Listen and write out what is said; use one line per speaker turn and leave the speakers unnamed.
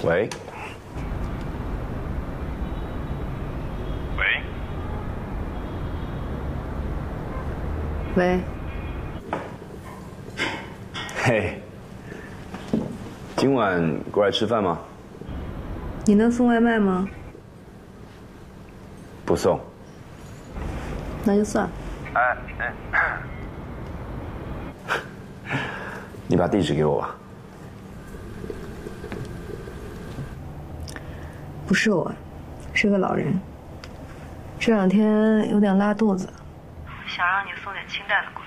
喂。
喂。
喂。
嘿，今晚过来吃饭吗？
你能送外卖吗？
不送。
那就算。
你把地址给我吧。
不是我，是个老人。这2天有点拉肚子，想让你送点清淡的过来。